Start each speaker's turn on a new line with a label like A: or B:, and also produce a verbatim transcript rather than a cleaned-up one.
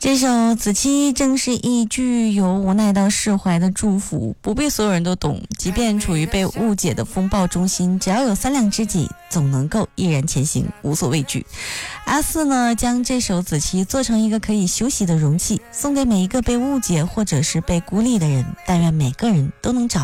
A: 这首子期正是一句由无奈到释怀的祝福，不必所有人都懂，即便处于被误解的风暴中心，只要有三两知己，总能够毅然前行，无所畏惧。阿四呢，将这首子期做成一个可以休息的容器，送给每一个被误解或者是被孤立的人，但愿每个人都能找